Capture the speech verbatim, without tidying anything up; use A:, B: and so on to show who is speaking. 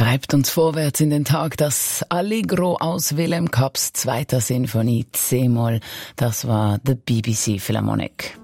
A: treibt uns vorwärts in den Tag. Das Allegro aus Wilhelm Kapps zweiter Sinfonie C-Moll. Das war The B B C Philharmonic.